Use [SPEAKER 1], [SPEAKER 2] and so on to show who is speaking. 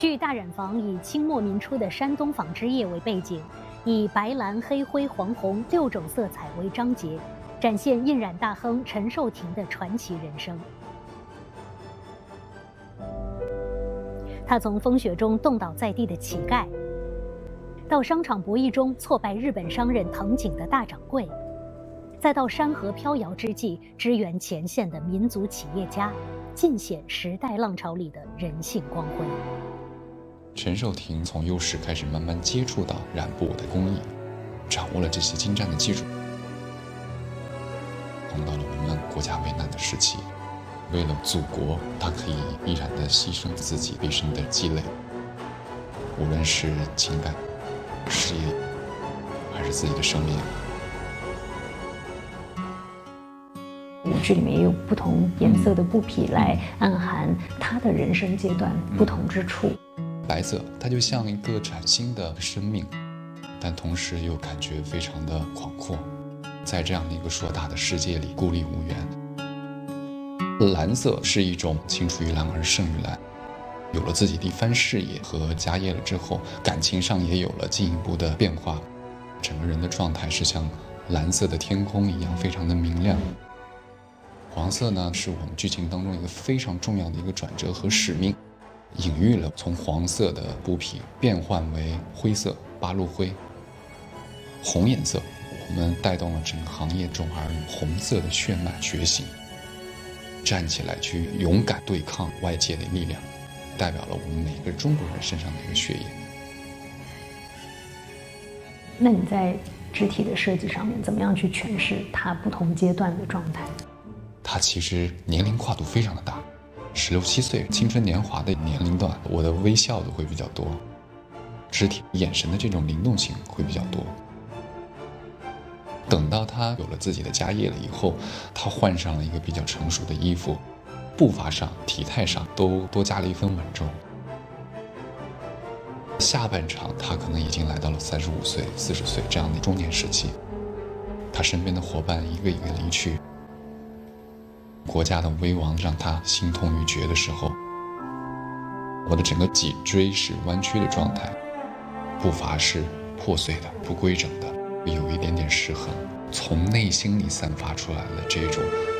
[SPEAKER 1] 据大染坊以清末民初的山东纺织业为背景，以白蓝黑灰黄红6种色彩为章节，展现印染大亨陈寿亭的传奇人生。他从风雪中冻倒在地的乞丐，到商场博弈中挫败日本商人藤井的大掌柜，再到山河飘摇之际支援前线的民族企业家，尽显时代浪潮里的人性光辉。
[SPEAKER 2] 陈寿亭从幼时开始慢慢接触到染布的工艺，掌握了这些精湛的技术。碰到了我们国家危难的时期，为了祖国，他可以毅然地牺牲自己毕生的积累，无论是情感、事业，还是自己的生命。
[SPEAKER 3] 舞剧里面也有不同颜色的布匹来暗含他的人生阶段不同之处。
[SPEAKER 2] 白色，它就像一个崭新的生命，但同时又感觉非常的广阔，在这样的一个硕大的世界里孤立无援。蓝色是一种青出于蓝而胜于蓝，有了自己的一番事业和家业了之后，感情上也有了进一步的变化，整个人的状态是像蓝色的天空一样非常的明亮。黄色呢，是我们剧情当中一个非常重要的一个转折和使命，隐喻了从黄色的布匹变换为灰色八路灰。红颜色，我们带动了整个行业中儿女红色的血脉觉醒，站起来去勇敢对抗外界的力量，代表了我们每个中国人身上的一个血液。
[SPEAKER 3] 那你在肢体的设计上面怎么样去诠释它不同阶段的状态？
[SPEAKER 2] 它其实年龄跨度非常的大，16、17岁青春年华的年龄段，我的微笑的会比较多，肢体眼神的这种灵动性会比较多。等到他有了自己的家业了以后，他换上了一个比较成熟的衣服，步伐上体态上都多加了一分稳重。下半场他可能已经来到了35岁40岁这样的中年时期，他身边的伙伴一个一个离去，国家的危亡让他心痛欲绝的时候，我的整个脊椎是弯曲的状态，步伐是破碎的不规整的，有一点点失衡，从内心里散发出来了这种